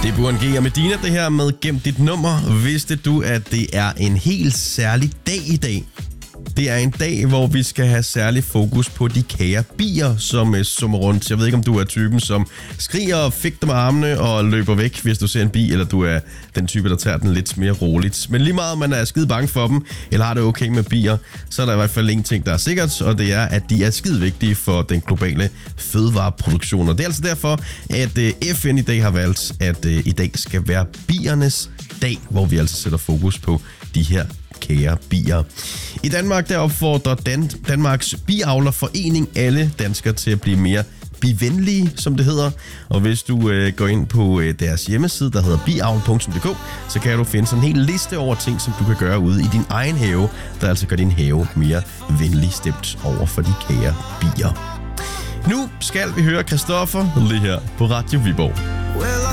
Det er Burhan G og Medina, det her med Gem dit nummer. Vidste du, at det er en helt særlig dag i dag? Det er en dag, hvor vi skal have særlig fokus på de kære bier, som summer rundt. Jeg ved ikke, om du er typen, som skriger og fægter med armene og løber væk, hvis du ser en bi, eller du er den type, der tager den lidt mere roligt. Men lige meget, man er skide bange for dem, eller har det okay med bier, så er der i hvert fald en ting, der er sikkert, og det er, at de er skide vigtige for den globale fødevareproduktion. Og det er altså derfor, at FN i dag har valgt, at i dag skal være biernes dag, hvor vi altså sætter fokus på de her kære bier. I Danmark der opfordrer Danmarks Biavlerforening alle danskere til at blive mere bivenlige, som det hedder. Og hvis du går ind på deres hjemmeside, der hedder biavl.dk, så kan du finde sådan en hel liste over ting, som du kan gøre ude i din egen have, der altså gør din have mere venlig stemt over for de kære bier. Nu skal vi høre Christoffer lige her på Radio Viborg.